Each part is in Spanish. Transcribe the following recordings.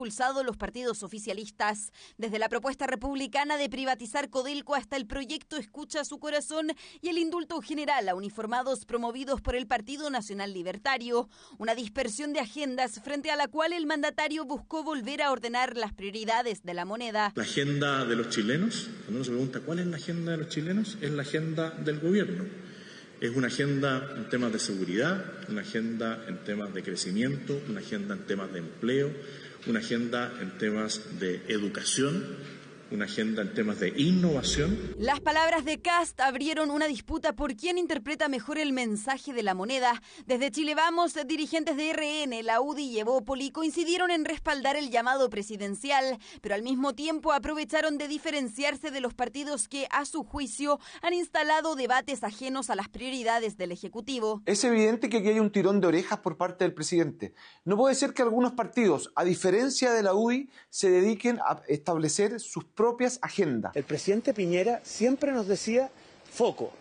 impulsado los partidos oficialistas. Desde la propuesta republicana de privatizar Codelco hasta el proyecto Escucha su Corazón y el indulto general a uniformados promovidos por el Partido Nacional Libertario. Una dispersión de agendas frente a la cual el mandatario buscó volver a ordenar las prioridades de la moneda. La agenda de los chilenos, cuando uno se pregunta cuál es la agenda de los chilenos, es la agenda del gobierno. Es una agenda en temas de seguridad, una agenda en temas de crecimiento, una agenda en temas de empleo, una agenda en temas de educación, una agenda en temas de innovación. Las palabras de Kast abrieron una disputa por quién interpreta mejor el mensaje de la moneda. Desde Chile Vamos, dirigentes de RN, la UDI y Evópoli coincidieron en respaldar el llamado presidencial, pero al mismo tiempo aprovecharon de diferenciarse de los partidos que, a su juicio, han instalado debates ajenos a las prioridades del Ejecutivo. Es evidente que aquí hay un tirón de orejas por parte del presidente. No puede ser que algunos partidos, a diferencia de la UDI, se dediquen a establecer sus propias agendas. El presidente Piñera siempre nos decía foco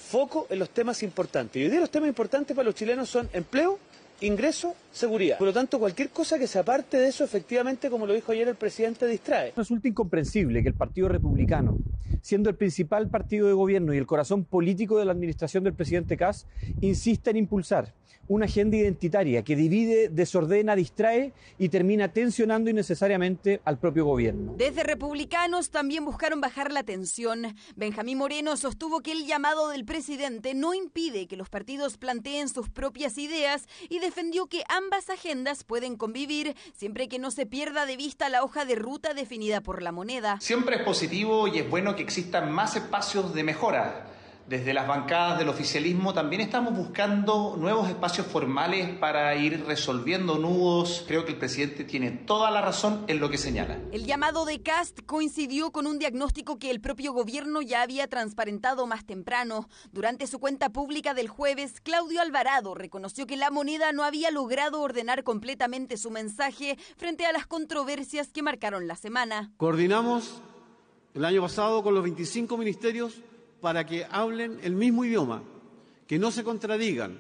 en los temas importantes. Y hoy día los temas importantes para los chilenos son empleo, ingreso, seguridad. Por lo tanto, cualquier cosa que se aparte de eso, efectivamente, como lo dijo ayer el presidente, distrae. Resulta incomprensible que el Partido Republicano, siendo el principal partido de gobierno y el corazón político de la administración del presidente Kast, insista en impulsar una agenda identitaria que divide, desordena, distrae y termina tensionando innecesariamente al propio gobierno. Desde republicanos también buscaron bajar la tensión. Benjamín Moreno sostuvo que el llamado del presidente no impide que los partidos planteen sus propias ideas y defendió que ambas agendas pueden convivir siempre que no se pierda de vista la hoja de ruta definida por la moneda. Siempre es positivo y es bueno que existan más espacios de mejora. Desde las bancadas del oficialismo también estamos buscando nuevos espacios formales para ir resolviendo nudos. Creo que el presidente tiene toda la razón en lo que señala. El llamado de Kast coincidió con un diagnóstico que el propio gobierno ya había transparentado más temprano. Durante su cuenta pública del jueves, Claudio Alvarado reconoció que la moneda no había logrado ordenar completamente su mensaje frente a las controversias que marcaron la semana. Coordinamos el año pasado con los 25 ministerios para que hablen el mismo idioma, que no se contradigan,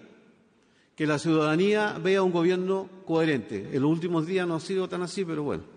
que la ciudadanía vea un gobierno coherente. En los últimos días no ha sido tan así, pero bueno,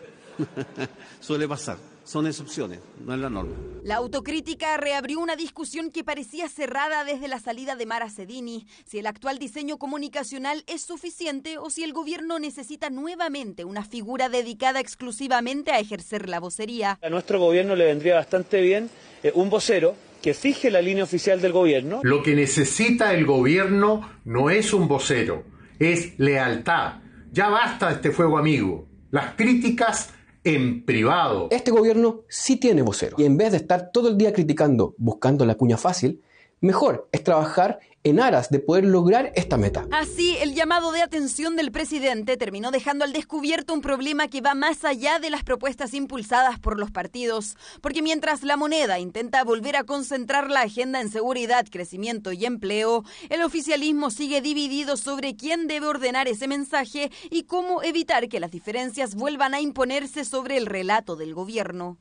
suele pasar. Son excepciones, no es la norma. La autocrítica reabrió una discusión que parecía cerrada desde la salida de Mara Cedini, si el actual diseño comunicacional es suficiente o si el gobierno necesita nuevamente una figura dedicada exclusivamente a ejercer la vocería. A nuestro gobierno le vendría bastante bien un vocero que fije la línea oficial del gobierno. Lo que necesita el gobierno no es un vocero, es lealtad. Ya basta de este fuego amigo. Las críticas en privado. Este gobierno sí tiene vocero. Y en vez de estar todo el día criticando, buscando la cuña fácil, mejor es trabajar en aras de poder lograr esta meta. Así, el llamado de atención del presidente terminó dejando al descubierto un problema que va más allá de las propuestas impulsadas por los partidos. Porque mientras la moneda intenta volver a concentrar la agenda en seguridad, crecimiento y empleo, el oficialismo sigue dividido sobre quién debe ordenar ese mensaje y cómo evitar que las diferencias vuelvan a imponerse sobre el relato del gobierno.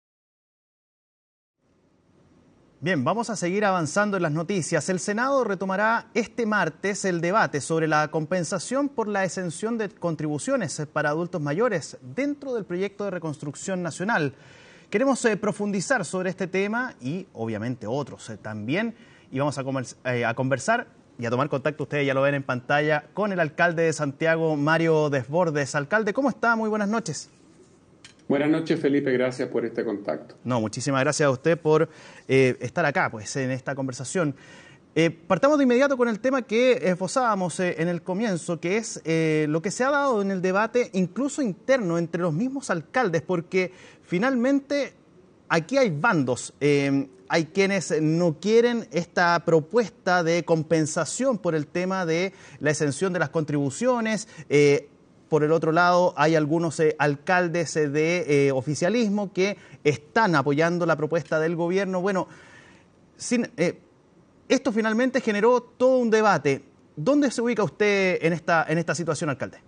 Bien, vamos a seguir avanzando en las noticias. El Senado retomará este martes el debate sobre la compensación por la exención de contribuciones para adultos mayores dentro del proyecto de reconstrucción nacional. Queremos profundizar sobre este tema y obviamente otros también. Y vamos a conversar y a tomar contacto, ustedes ya lo ven en pantalla, con el alcalde de Santiago, Mario Desbordes. Alcalde, ¿cómo está? Muy buenas noches. Buenas noches, Felipe, gracias por este contacto. No, muchísimas gracias a usted por estar acá, pues, en esta conversación. Partamos de inmediato con el tema que esbozábamos en el comienzo, que es lo que se ha dado en el debate, incluso interno, entre los mismos alcaldes, porque finalmente aquí hay bandos. Hay quienes no quieren esta propuesta de compensación por el tema de la exención de las contribuciones. Por el otro lado, hay algunos alcaldes de oficialismo que están apoyando la propuesta del gobierno. Bueno, esto finalmente generó todo un debate. ¿Dónde se ubica usted en esta situación, alcalde?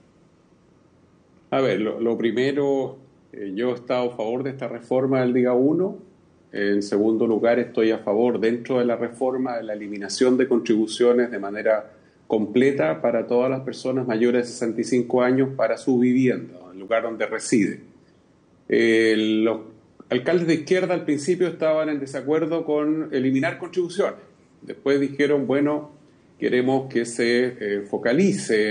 A ver, lo primero, yo he estado a favor de esta reforma del DIGA 1. En segundo lugar, estoy a favor, dentro de la reforma, de la eliminación de contribuciones de manera completa para todas las personas mayores de 65 años para su vivienda, el lugar donde reside. Los alcaldes de izquierda al principio estaban en desacuerdo con eliminar contribuciones. Después dijeron, bueno, queremos que se focalice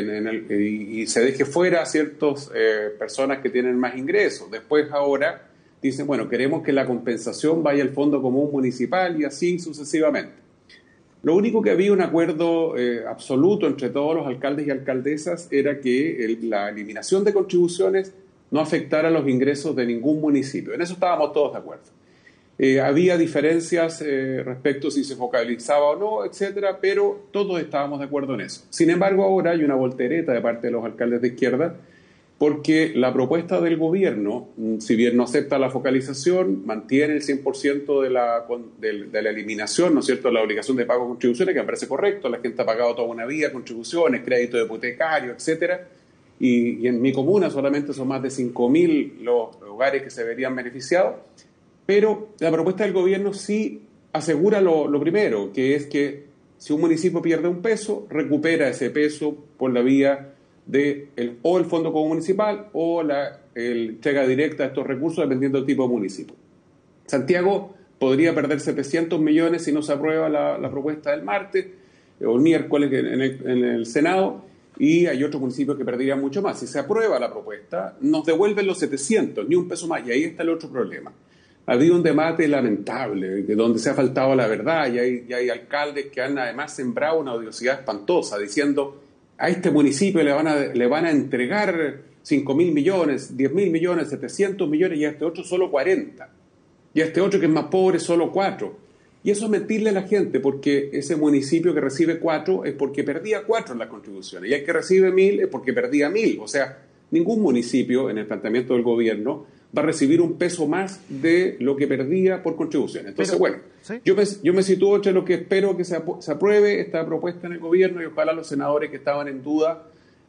y se deje fuera a ciertas personas que tienen más ingresos. Después ahora dicen, bueno, queremos que la compensación vaya al Fondo Común Municipal y así sucesivamente. Lo único que había un acuerdo absoluto entre todos los alcaldes y alcaldesas era que la eliminación de contribuciones no afectara los ingresos de ningún municipio. En eso estábamos todos de acuerdo. Había diferencias respecto si se focalizaba o no, etcétera, pero todos estábamos de acuerdo en eso. Sin embargo, ahora hay una voltereta de parte de los alcaldes de izquierda porque la propuesta del gobierno, si bien no acepta la focalización, mantiene el 100% de la eliminación, ¿no es cierto?, la obligación de pago de contribuciones, que me parece correcto. La gente ha pagado toda una vida contribuciones, crédito hipotecario, etcétera. Y en mi comuna solamente son más de 5.000 los hogares que se verían beneficiados. Pero la propuesta del gobierno sí asegura lo primero, que es que si un municipio pierde un peso, recupera ese peso por la vía de el Fondo Común Municipal o la entrega directa de estos recursos dependiendo del tipo de municipio. Santiago podría perder 700 millones si no se aprueba la propuesta del martes o el miércoles en el Senado, y hay otros municipios que perderían mucho más. Si se aprueba la propuesta, nos devuelven los 700, ni un peso más, y ahí está el otro problema. Ha habido un debate lamentable, de donde se ha faltado la verdad, y hay alcaldes que han además sembrado una odiosidad espantosa, diciendo a este municipio le van a entregar 5.000 millones, 10.000 millones, 700 millones, y a este otro solo 40. Y a este otro que es más pobre solo 4. Y eso es mentirle a la gente, porque ese municipio que recibe 4 es porque perdía 4 en las contribuciones, y el que recibe 1.000 es porque perdía 1.000. O sea, ningún municipio en el planteamiento del gobierno va a recibir un peso más de lo que perdía por contribuciones. Entonces, ¿sí? yo me sitúo entre lo que espero que se apruebe esta propuesta en el gobierno, y ojalá los senadores que estaban en duda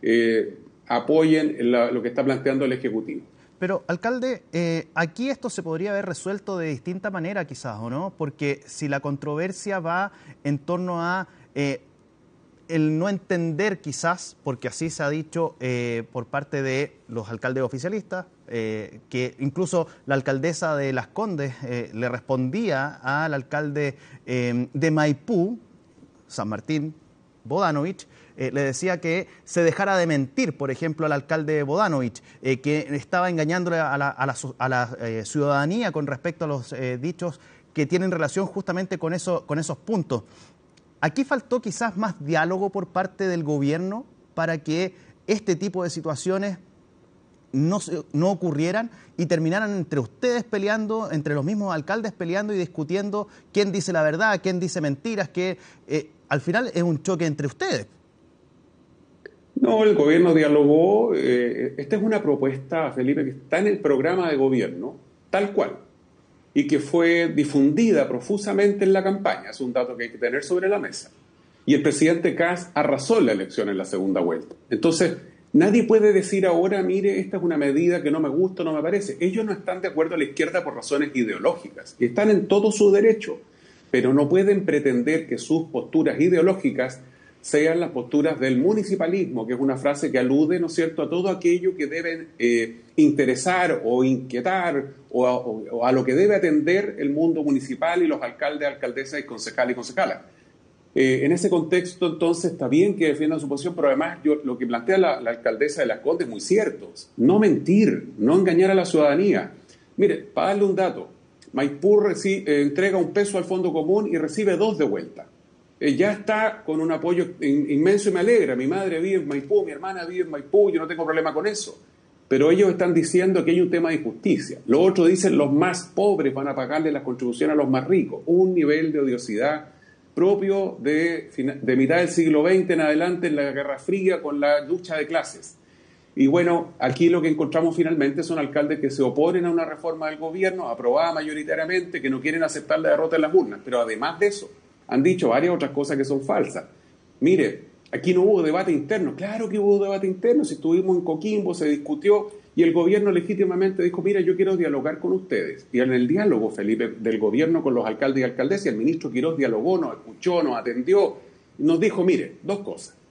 apoyen lo que está planteando el Ejecutivo. Pero, alcalde, aquí esto se podría haber resuelto de distinta manera quizás, ¿o no? Porque si la controversia va en torno a el no entender quizás, porque así se ha dicho por parte de los alcaldes oficialistas, que incluso la alcaldesa de Las Condes le respondía al alcalde de Maipú, San Martín, Bodanovich, le decía que se dejara de mentir, por ejemplo, al alcalde Bodanovich, que estaba engañándole a la ciudadanía con respecto a los dichos que tienen relación justamente con esos puntos. Aquí faltó quizás más diálogo por parte del gobierno para que este tipo de situaciones no ocurrieran y terminaran entre ustedes peleando, entre los mismos alcaldes peleando y discutiendo quién dice la verdad, quién dice mentiras, que al final es un choque entre ustedes. No, el gobierno dialogó. Esta es una propuesta, Felipe, que está en el programa de gobierno, tal cual, y que fue difundida profusamente en la campaña. Es un dato que hay que tener sobre la mesa. Y el presidente Kast arrasó la elección en la segunda vuelta. Entonces, nadie puede decir ahora, mire, esta es una medida que no me gusta, no me parece. Ellos no están de acuerdo a la izquierda por razones ideológicas. Y están en todo su derecho. Pero no pueden pretender que sus posturas ideológicas sean las posturas del municipalismo, que es una frase que alude, ¿no es cierto?, a todo aquello que deben interesar o inquietar o a lo que debe atender el mundo municipal y los alcaldes, alcaldesas y concejales y concejalas. En ese contexto, entonces, está bien que defiendan su posición, pero además lo que plantea la alcaldesa de Las Condes es muy cierto. No mentir, no engañar a la ciudadanía. Mire, para darle un dato, Maipú entrega un peso al Fondo Común y recibe 2 de vuelta. Ya está con un apoyo inmenso y me alegra. Mi madre vive en Maipú, mi hermana vive en Maipú, yo no tengo problema con eso. Pero ellos están diciendo que hay un tema de injusticia. Los otros dicen los más pobres van a pagarle las contribuciones a los más ricos. Un nivel de odiosidad propio de mitad del siglo XX en adelante, en la Guerra Fría, con la lucha de clases. Y bueno, aquí lo que encontramos finalmente son alcaldes que se oponen a una reforma del gobierno, aprobada mayoritariamente, que no quieren aceptar la derrota en las urnas. Pero además de eso, han dicho varias otras cosas que son falsas. Mire, aquí no hubo debate interno. Claro que hubo debate interno. Si estuvimos en Coquimbo, se discutió y el gobierno legítimamente dijo, mira, yo quiero dialogar con ustedes. Y en el diálogo, Felipe, del gobierno con los alcaldes y alcaldesas, el ministro Quirós dialogó, nos escuchó, nos atendió, nos dijo, mire, 2 cosas.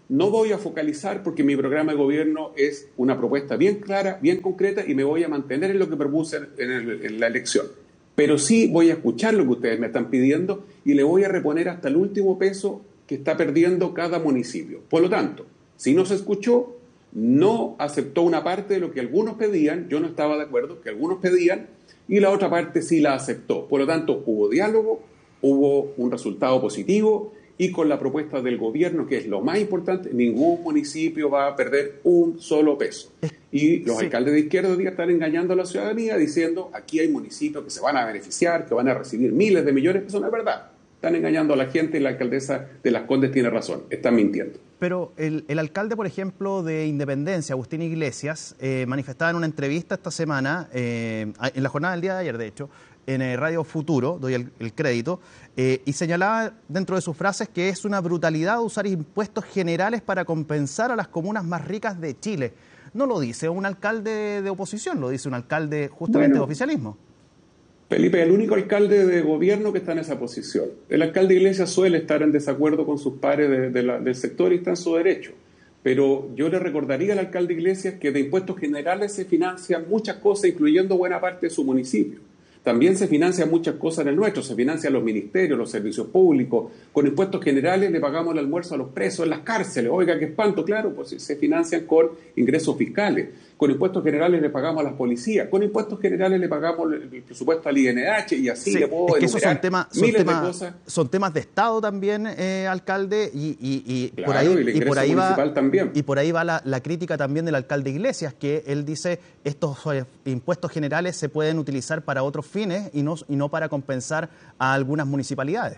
no voy a focalizar porque mi programa de gobierno es una propuesta bien clara, bien concreta y me voy a mantener en lo que propuse en la elección. Pero sí voy a escuchar lo que ustedes me están pidiendo y le voy a reponer hasta el último peso que está perdiendo cada municipio. Por lo tanto, si no se escuchó, no aceptó una parte de lo que algunos pedían, yo no estaba de acuerdo, que algunos pedían, y la otra parte sí la aceptó. Por lo tanto, hubo diálogo, hubo un resultado positivo, y con la propuesta del gobierno, que es lo más importante, ningún municipio va a perder un solo peso. Y los alcaldes de izquierda están engañando a la ciudadanía diciendo aquí hay municipios que se van a beneficiar, que van a recibir miles de millones, eso no es verdad. Están engañando a la gente y la alcaldesa de Las Condes tiene razón, están mintiendo. Pero el alcalde, por ejemplo, de Independencia, Agustín Iglesias, manifestaba en una entrevista esta semana, en la jornada del día de ayer, de hecho, en Radio Futuro, doy el crédito, y señalaba dentro de sus frases que es una brutalidad usar impuestos generales para compensar a las comunas más ricas de Chile. No lo dice un alcalde de oposición, lo dice un alcalde justamente de oficialismo. Felipe, el único alcalde de gobierno que está en esa posición. El alcalde Iglesias suele estar en desacuerdo con sus pares del sector y está en su derecho. Pero yo le recordaría al alcalde Iglesias que de impuestos generales se financian muchas cosas, incluyendo buena parte de su municipio. También se financian muchas cosas en el nuestro, se financian los ministerios, los servicios públicos, con impuestos generales le pagamos el almuerzo a los presos en las cárceles, oiga, qué espanto, claro, pues se financian con ingresos fiscales, con impuestos generales le pagamos a las policías, con impuestos generales le pagamos el presupuesto al INH y así le puedo enumerar miles de cosas. Son temas de Estado también, alcalde, y claro, por ahí, y el ingreso municipal también. Y por ahí va la crítica también del alcalde Iglesias, que él dice estos impuestos generales se pueden utilizar para otros fines y no para compensar a algunas municipalidades.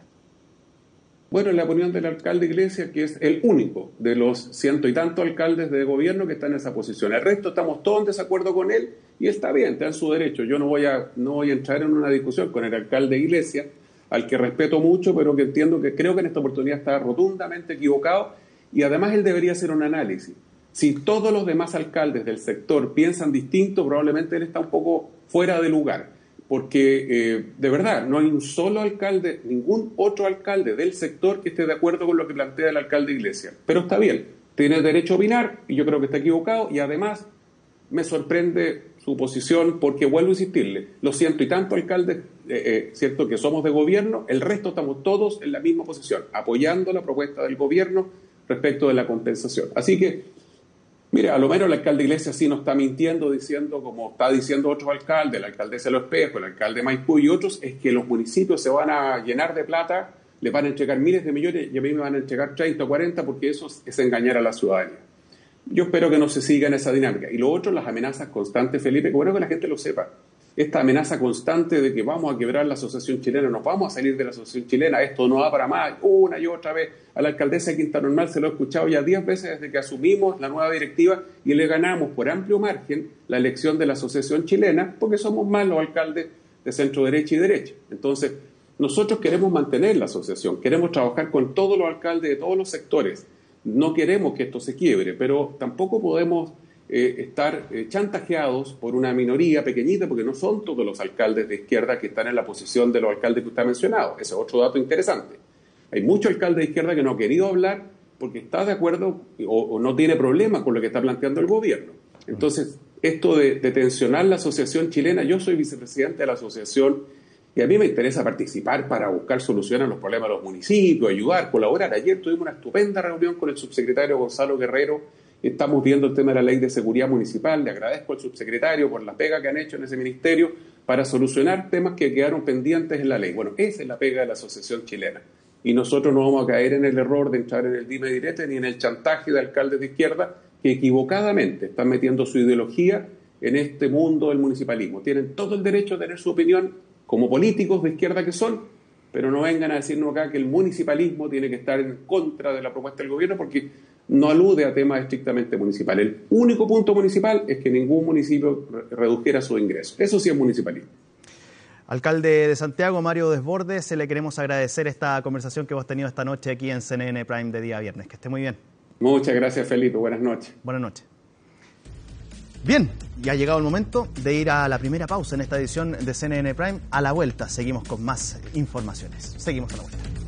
Bueno, en la opinión del alcalde Iglesias, que es el único de los ciento y tantos alcaldes de gobierno que están en esa posición. El resto estamos todos en desacuerdo con él y está bien, está en su derecho. Yo no voy a entrar en una discusión con el alcalde Iglesias, al que respeto mucho, pero que entiendo que creo que en esta oportunidad está rotundamente equivocado y además él debería hacer un análisis. Si todos los demás alcaldes del sector piensan distinto, probablemente él está un poco fuera de lugar. Porque de verdad no hay un solo alcalde, ningún otro alcalde del sector que esté de acuerdo con lo que plantea el alcalde Iglesias. Pero está bien, tiene derecho a opinar y yo creo que está equivocado y además me sorprende su posición porque vuelvo a insistirle, los ciento y tantos alcaldes, cierto que somos de gobierno, el resto estamos todos en la misma posición, apoyando la propuesta del gobierno respecto de la compensación. Así que mire, a lo menos el alcalde Iglesias sí no está mintiendo diciendo, como está diciendo otros alcaldes, el alcaldesa de Los Espejos, el alcalde de Maipú y otros, es que los municipios se van a llenar de plata, les van a entregar miles de millones y a mí me van a entregar 30 o 40 porque eso es engañar a la ciudadanía. Yo espero que no se siga en esa dinámica. Y lo otro, las amenazas constantes, Felipe, que bueno que la gente lo sepa. Esta amenaza constante de que vamos a quebrar la Asociación Chilena, nos vamos a salir de la Asociación Chilena, esto no va para más, una y otra vez. A la alcaldesa de Quinta Normal se lo he escuchado ya 10 veces desde que asumimos la nueva directiva y le ganamos por amplio margen la elección de la Asociación Chilena porque somos más los alcaldes de centro derecha y derecha. Entonces, nosotros queremos mantener la asociación, queremos trabajar con todos los alcaldes de todos los sectores. No queremos que esto se quiebre, pero tampoco podemos estar chantajeados por una minoría pequeñita, porque no son todos los alcaldes de izquierda que están en la posición de los alcaldes que usted ha mencionado. Ese es otro dato interesante. Hay muchos alcaldes de izquierda que no han querido hablar porque está de acuerdo o no tiene problema con lo que está planteando el gobierno. Entonces, esto de tensionar la Asociación Chilena, yo soy vicepresidente de la asociación y a mí me interesa participar para buscar soluciones a los problemas de los municipios, ayudar, colaborar. Ayer tuvimos una estupenda reunión con el subsecretario Gonzalo Guerrero. Estamos viendo el tema de la ley de seguridad municipal. Le agradezco al subsecretario por la pega que han hecho en ese ministerio para solucionar temas que quedaron pendientes en la ley. Bueno, esa es la pega de la Asociación Chilena. Y nosotros no vamos a caer en el error de entrar en el dime y direte ni en el chantaje de alcaldes de izquierda que equivocadamente están metiendo su ideología en este mundo del municipalismo. Tienen todo el derecho a tener su opinión como políticos de izquierda que son, pero no vengan a decirnos acá que el municipalismo tiene que estar en contra de la propuesta del gobierno porque no alude a temas estrictamente municipales. El único punto municipal es que ningún municipio redujera su ingreso. Eso sí es municipalismo. Alcalde de Santiago, Mario Desbordes, le queremos agradecer esta conversación que hemos tenido esta noche aquí en CNN Prime de día viernes. Que esté muy bien. Muchas gracias, Felipe. Buenas noches. Buenas noches. Bien, ya ha llegado el momento de ir a la primera pausa en esta edición de CNN Prime. A la vuelta seguimos con más informaciones. Seguimos a la vuelta.